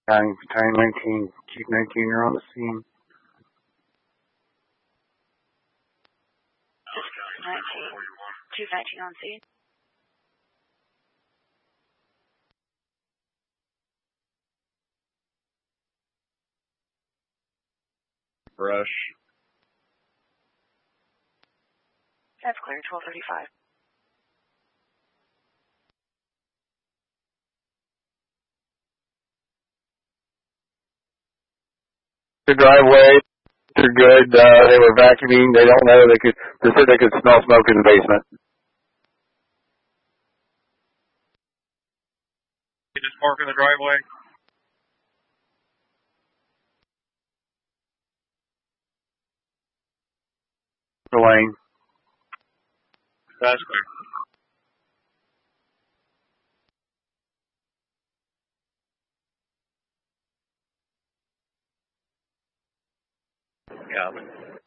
Time 19. Chief 19, you're on the scene. 19. Chief 19 on scene. Brush. That's clear, 1235. The driveway, they're good. They were vacuuming. They don't know. They said they could smell smoke in the basement. You just park in the driveway? The lane. That's clear. Yeah.